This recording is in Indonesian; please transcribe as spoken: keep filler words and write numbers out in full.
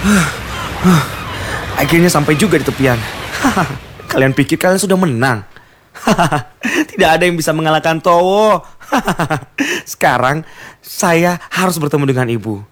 Akhirnya sampai juga di tepian. Kalian pikir kalian sudah menang? Tidak ada yang bisa mengalahkan Towo. Sekarang saya harus bertemu dengan ibu.